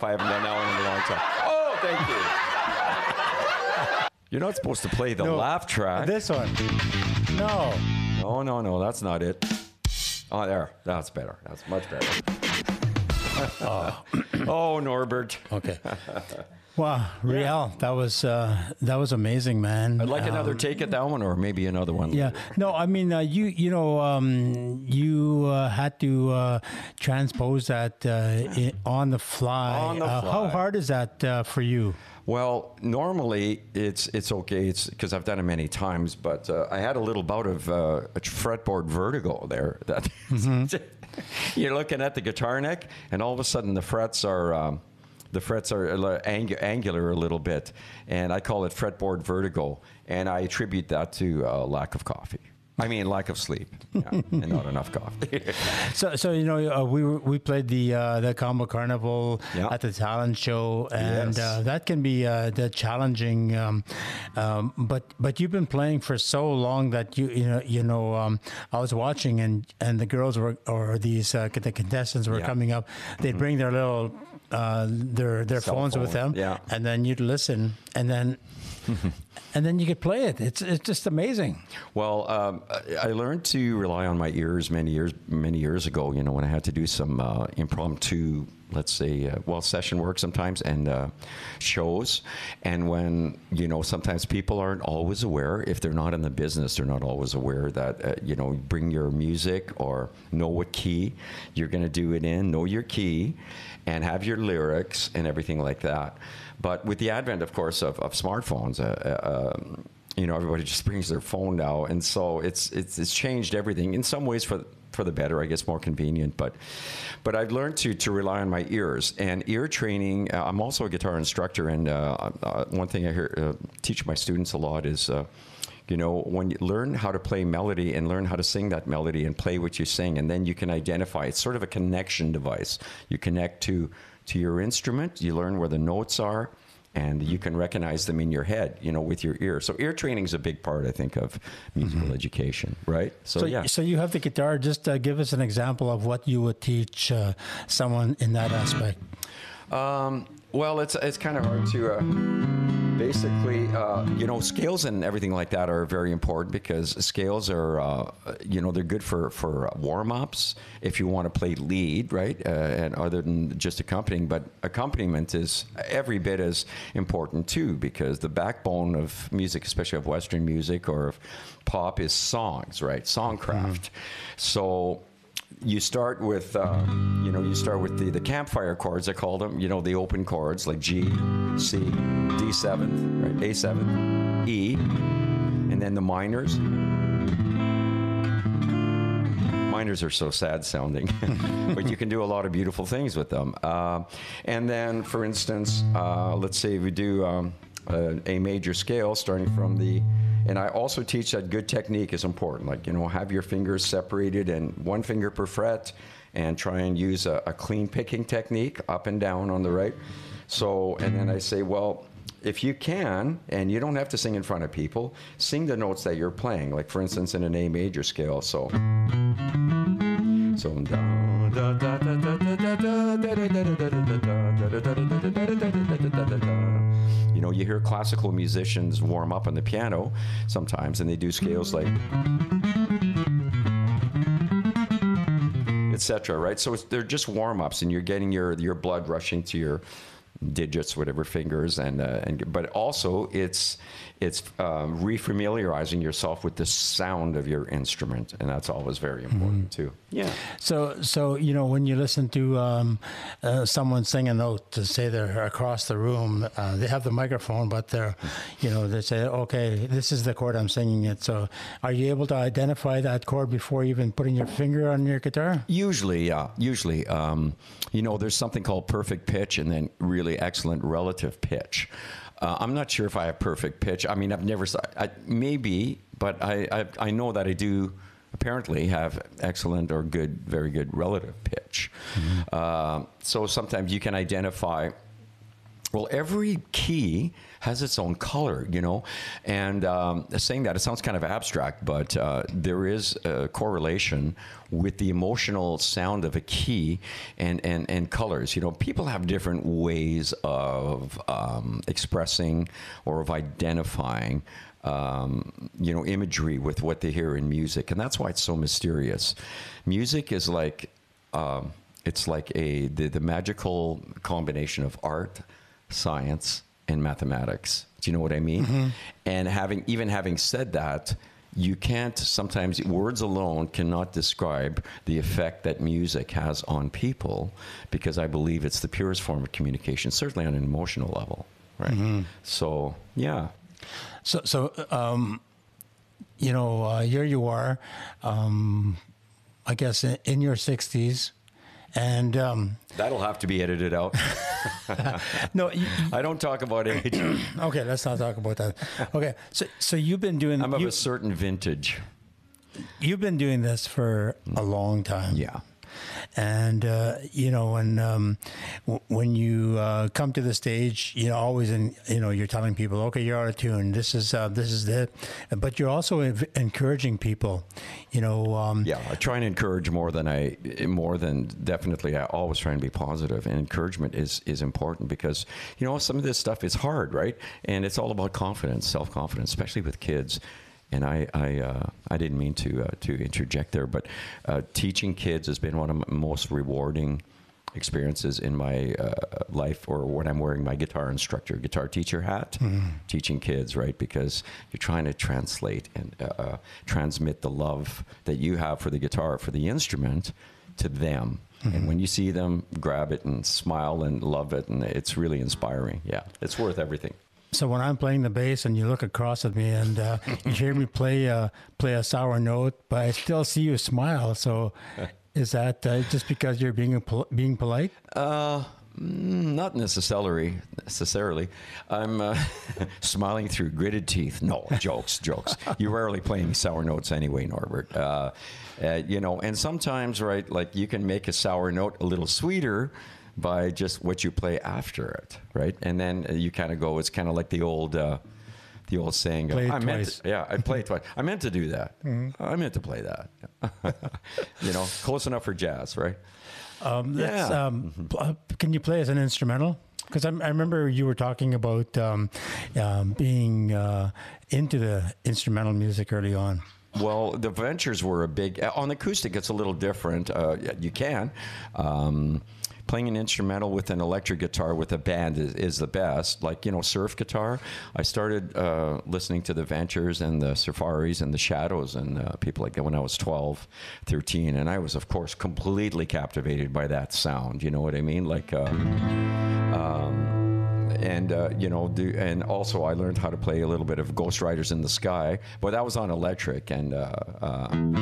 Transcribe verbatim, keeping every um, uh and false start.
I haven't done that one in a long time. Oh, thank you. You're not supposed to play the No, laugh track. This one. No. No, no, no, that's not it. Oh, there. That's better. That's much better. Oh, oh Norbert. okay. Wow, Riel, that was uh, that was amazing, man. I'd like Um, another take at that one, or maybe another one. Yeah, no, I mean, uh, you you know, um, you uh, had to uh, transpose that uh, i on the fly. On the Uh, how fly. hard is that uh, for you? Well, normally it's it's okay. It's because I've done it many times, but uh, I had a little bout of uh, a fretboard vertigo there. That you're looking at the guitar neck, and all of a sudden the frets are. Um, The frets are ang- angular a little bit, and I call it fretboard vertigo, and I attribute that to uh, lack of coffee. I mean, lack of sleep, yeah, and not enough coffee. So, so you know, uh, we were, we played the uh, the Combo Carnival Yeah. at the talent show, and Yes. uh, that can be uh, the challenging. Um, um, but but you've been playing for so long that you you know you know um, I was watching, and and the girls were or these uh, the contestants were Yeah. coming up. They'd bring their little uh, their their Cell phones with phone, them, yeah. and then you'd listen, and then. And then you could play it. It's it's just amazing. Well, um, I I learned to rely on my ears many years many years ago. You know, when I had to do some uh, impromptu, let's say, uh, well, session work sometimes and uh, shows, and when you know sometimes people aren't always aware if they're not in the business, they're not always aware that uh, you know bring your music or know what key you're going to do it in, know your key, and have your lyrics and everything like that. But with the advent, of course, of, of smartphones, uh, uh, um, you know, everybody just brings their phone now, and so it's it's it's changed everything in some ways for for the better, I guess, more convenient. But but I've learned to to rely on my ears and ear training. Uh, I'm also a guitar instructor, and uh, uh, one thing I hear, uh, teach my students a lot is. Uh, You know, when you learn how to play melody and learn how to sing that melody and play what you sing, and then you can identify. It's sort of a connection device. You connect to to your instrument. You learn where the notes are, and you can recognize them in your head. You know, with your ear. So ear training is a big part, I think, of musical mm-hmm. education. Right. So, So, yeah. so you have the guitar. Just uh, give us an example of what you would teach uh, someone in that aspect. Um, well, it's it's kind of hard to. Uh, Basically, uh, you know, scales and everything like that are very important because scales are, uh, you know, they're good for, for warm-ups if you want to play lead, right? Uh, and other than just accompanying, but accompaniment is every bit as important too because the backbone of music, especially of Western music or of pop, is songs, right? Songcraft. Mm-hmm. So you start with, uh, you know, you start with the, the campfire chords, I call them, you know, the open chords like G, C, D seventh, right, A seven, E, and then the minors. Minors are so sad sounding, but you can do a lot of beautiful things with them. Uh, and then, for instance, uh, let's say we do um, a, a major scale starting from the, and I also teach that good technique is important. Like, you know, have your fingers separated and one finger per fret and try and use a, a clean picking technique up and down on the right. So, and then I say, well, if you can, and you don't have to sing in front of people, sing the notes that you're playing. Like, for instance, in an A major scale. So, so, you know, you hear classical musicians warm up on the piano sometimes, and they do scales like, et cetera. Right? So it's, they're just warm-ups, and you're getting your your blood rushing to your digits, whatever fingers, and uh, and but also it's it's um, refamiliarizing yourself with the sound of your instrument, and that's always very important mm-hmm. too. Yeah. So so you know when you listen to um, uh, someone sing a note, to say they're across the room, uh, they have the microphone, but they're, you know, they say, okay, this is the chord I'm singing it. So are you able to identify that chord before even putting your finger on your guitar? Usually, yeah. Usually, um, you know, there's something called perfect pitch, and then really excellent relative pitch. Uh, I'm not sure if I have perfect pitch. I mean, I've never, I, maybe, but I, I, I know that I do apparently have excellent or good, very good relative pitch. Mm-hmm. Uh, so sometimes you can identify Well, every key has its own color, you know, and um, saying that, it sounds kind of abstract, but uh, there is a correlation with the emotional sound of a key and, and, and colors. You know, people have different ways of um, expressing or of identifying Um, you know, imagery with what they hear in music, and that's why it's so mysterious. Music is like, um, it's like a the, the magical combination of art, science, and mathematics. Do you know what I mean? Mm-hmm. And having even having said that, you can't sometimes words alone cannot describe the effect that music has on people, because I believe it's the purest form of communication, certainly on an emotional level, right? Mm-hmm. So yeah. So, so um, you know, uh, here you are, um, I guess, in, in your sixties, and um, that'll have to be edited out. no, you, I don't talk about age. Okay, let's not talk about that. Okay, so so you've been doing. I'm of you, a certain vintage. You've been doing this for a long time. Yeah. And, uh, you know, when, um, w- when you uh, come to the stage, you know, always, in, you know, you're telling people, okay, you're out of tune. This is, uh, this is it. But you're also ev- encouraging people, you know. Um, yeah, I try and encourage more than I, more than definitely, I always try and be positive. And encouragement is, is important because, you know, some of this stuff is hard, right? And it's all about confidence, self-confidence, especially with kids. And I, I, uh, I didn't mean to uh, to interject there, but uh, teaching kids has been one of my most rewarding experiences in my uh, life, or when I'm wearing my guitar instructor, guitar teacher hat, mm-hmm. teaching kids, right? Because you're trying to translate and uh, uh, transmit the love that you have for the guitar, for the instrument, to them. Mm-hmm. And when you see them grab it and smile and love it, and it's really inspiring. Yeah, it's worth everything. So when I'm playing the bass and you look across at me and uh, you hear me play uh, play a sour note, but I still see you smile. So is that uh, just because you're being pol- being polite? Uh, not necessarily. Necessarily, I'm uh, smiling through gritted teeth. No, jokes, jokes. You rarely play any sour notes anyway, Norbert. Uh, uh, you know, and sometimes, right, like you can make a sour note a little sweeter by just what you play after it, right? And then you kind of go, it's kind of like the old uh, the old saying, play it I meant twice. to, yeah, I played twice. I meant to do that. Mm-hmm. I meant to play that. You know, close enough for jazz, right? Um, yeah. Um, mm-hmm. Can you play as an instrumental? Because I, I remember you were talking about um, um, being uh, into the instrumental music early on. Well, the Ventures were a big... On acoustic, it's a little different. Uh, you can. Um, playing an instrumental with an electric guitar with a band is, is the best. Like, you know, surf guitar. I started uh, listening to the Ventures and the Safaris and the Shadows and uh, people like that when I was twelve, thirteen. And I was, of course, completely captivated by that sound. You know what I mean? Like... Uh, um, And, uh, you know, do, and also I learned how to play a little bit of Ghost Riders in the Sky, but that was on electric. And uh, uh,